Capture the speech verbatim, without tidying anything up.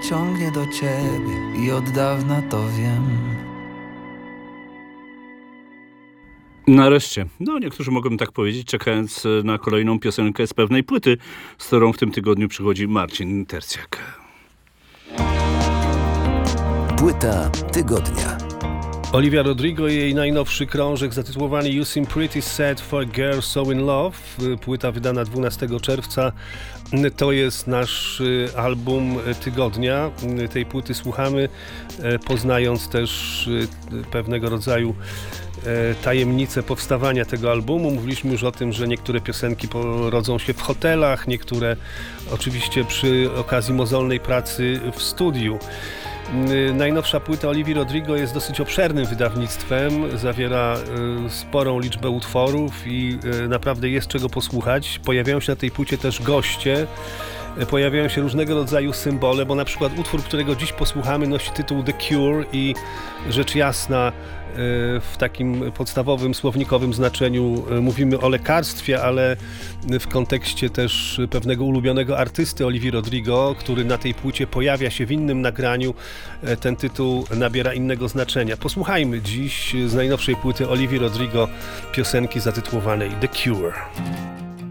ciągnie do ciebie i od dawna to wiem. Nareszcie, no niektórzy mogą tak powiedzieć, czekając na kolejną piosenkę z pewnej płyty, z którą w tym tygodniu przychodzi Marcin Terciak. Płyta tygodnia. Olivia Rodrigo i jej najnowszy krążek zatytułowany You Seem Pretty Sad for a Girl So In Love. Płyta wydana dwunastego czerwca. To jest nasz album tygodnia. Tej płyty słuchamy, poznając też pewnego rodzaju tajemnicę powstawania tego albumu. Mówiliśmy już o tym, że niektóre piosenki rodzą się w hotelach, niektóre oczywiście przy okazji mozolnej pracy w studiu. Najnowsza płyta Olivii Rodrigo jest dosyć obszernym wydawnictwem, zawiera sporą liczbę utworów i naprawdę jest czego posłuchać. Pojawiają się na tej płycie też goście, pojawiają się różnego rodzaju symbole, bo na przykład utwór, którego dziś posłuchamy, nosi tytuł The Cure i rzecz jasna w takim podstawowym słownikowym znaczeniu mówimy o lekarstwie, ale w kontekście też pewnego ulubionego artysty Olivii Rodrigo, który na tej płycie pojawia się w innym nagraniu, ten tytuł nabiera innego znaczenia. Posłuchajmy dziś z najnowszej płyty Olivii Rodrigo piosenki zatytułowanej The Cure.